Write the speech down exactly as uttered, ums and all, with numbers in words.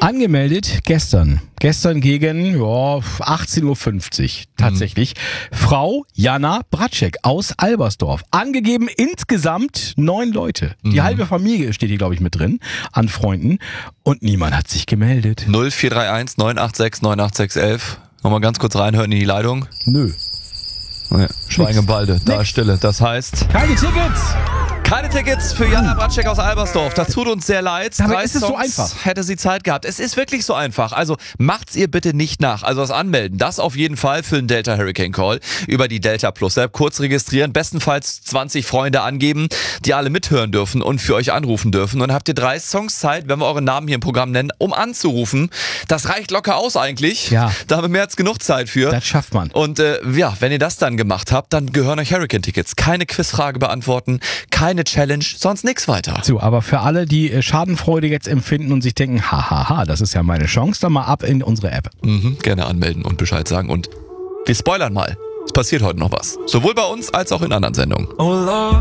Angemeldet gestern. Gestern gegen ja, achtzehn Uhr fünfzig tatsächlich. Mhm. Frau Jana Bratschek aus Albersdorf. Angegeben insgesamt neun Leute. Mhm. Die halbe Familie steht hier, glaube ich, mit drin an Freunden. Und niemand hat sich gemeldet. null vier drei eins neun acht sechs neun acht sechs elf. Nochmal ganz kurz reinhören in die Leitung. Nö. Ja, Schweigebalde, da ist Stille. Das heißt... Keine Tickets! Keine Tickets für Jana Bratschek aus Albersdorf. Das tut uns sehr leid. Aber Drei ist es so Songs einfach? Hätte sie Zeit gehabt. Es ist wirklich so einfach. Also macht's ihr bitte nicht nach. Also das Anmelden, das auf jeden Fall für den Delta Hurricane Call über die Delta Plus App. Kurz registrieren, bestenfalls zwanzig Freunde angeben, die alle mithören dürfen und für euch anrufen dürfen. Und dann habt ihr drei Songs Zeit, wenn wir euren Namen hier im Programm nennen, um anzurufen. Das reicht locker aus eigentlich. Ja. Da haben wir mehr als genug Zeit für. Das schafft man. Und äh, ja, wenn ihr das dann gemacht habt, dann gehören euch Hurricane-Tickets. Keine Quizfrage beantworten, keine Challenge, sonst nichts weiter. So, aber für alle, die äh, Schadenfreude jetzt empfinden und sich denken, hahaha, das ist ja meine Chance, dann mal ab in unsere App. Mhm, gerne anmelden und Bescheid sagen. Und wir spoilern mal. Es passiert heute noch was. Sowohl bei uns als auch in anderen Sendungen.